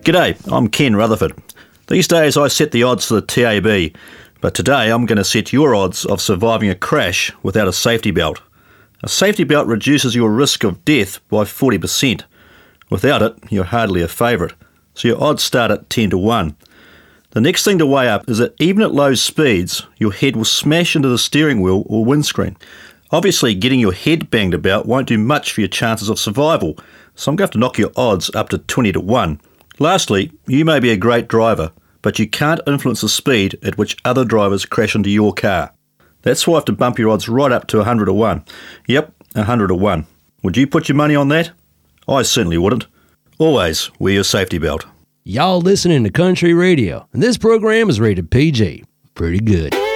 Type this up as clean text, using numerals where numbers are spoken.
G'day, I'm Ken Rutherford. These days I set the odds for the TAB, but today I'm going to set your odds of surviving a crash without a safety belt. A safety belt reduces your risk of death by 40%. Without it, you're hardly a favourite, so your odds start at 10 to 1. The next thing to weigh up is that even at low speeds, your head will smash into the steering wheel or windscreen. Obviously, getting your head banged about won't do much for your chances of survival, so I'm going to have to knock your odds up to 20 to 1. Lastly, you may be a great driver, but you can't influence the speed at which other drivers crash into your car. That's why I have to bump your odds right up to 100 to 1. Yep, 100 to 1. Would you put your money on that? I certainly wouldn't. Always wear your safety belt. Y'all listening to Country Radio, and this program is rated PG. Pretty good.